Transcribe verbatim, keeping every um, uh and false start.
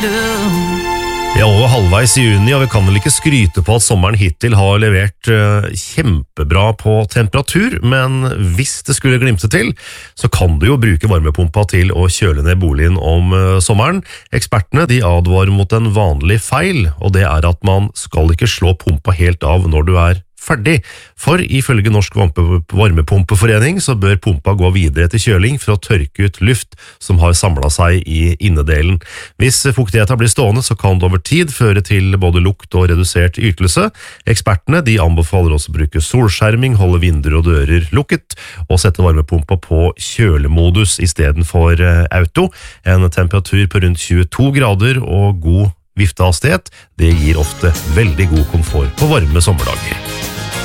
Ja, over halvveis i juni, og vi kan vel ikke skryte på at sommeren hittil har levert uh, kjempebra på temperatur, men hvis det skulle glimte til, så kan du jo bruke varmepumpa til å kjøle ned boligen om uh, sommeren. Ekspertene de advarer mot en vanlig feil, og det er at man skal ikke slå pumpa helt av når du er ferdig, for ifølge Norsk Varmepumpeforening så bør pumpa gå videre til kjøling for å tørke ut luft som har samlet seg i innedelen. Hvis fuktigheten blir stående, så kan det over tid føre til både lukt og redusert ytelse. Ekspertene de anbefaler også å bruke solskjerming, holde vinduer og dører lukket, og sette varmepumpa på kjølemodus i stedet for auto. En temperatur på rundt tjueto grader og god viftehastighet, det gir ofte veldig god komfort på varme sommerdager.